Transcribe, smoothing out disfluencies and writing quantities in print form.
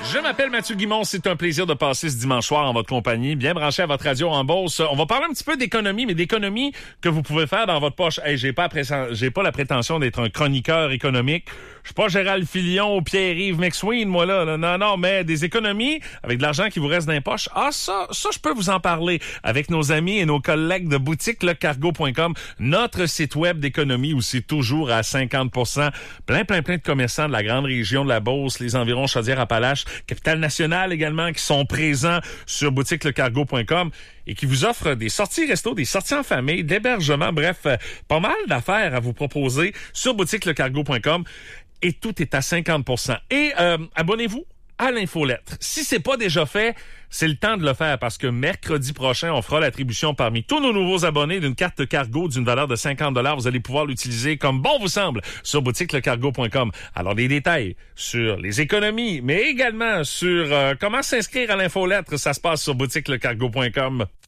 Je m'appelle Mathieu Guimond, c'est un plaisir de passer ce dimanche soir en votre compagnie, bien branché à votre radio en Beauce. On va parler un petit peu d'économie, mais d'économie que vous pouvez faire dans votre poche. Hey, j'ai pas la prétention d'être un chroniqueur économique. Je suis pas Gérald Filion ou Pierre-Yves McSween, moi là. Non, mais des économies avec de l'argent qui vous reste dans les poches. Ah, ça, je peux vous en parler avec nos amis et nos collègues de boutique lecargo.com, notre site web d'économie où c'est toujours à 50%. Plein de commerçants de la grande région de la Beauce, les environs Chaudière-Appalaches, Capitale-Nationale également, qui sont présents sur boutiquelecargo.com et qui vous offrent des sorties resto, des sorties en famille, d'hébergement, bref, pas mal d'affaires à vous proposer sur boutiquelecargo.com et tout est à 50%. Et abonnez-vous à l'infolettre. Si c'est pas déjà fait, c'est le temps de le faire parce que mercredi prochain, on fera l'attribution parmi tous nos nouveaux abonnés d'une carte cargo d'une valeur de 50$. Vous allez pouvoir l'utiliser comme bon vous semble sur boutiquelecargo.com. Alors, des détails sur les économies, mais également sur comment s'inscrire à l'infolettre, ça se passe sur boutiquelecargo.com.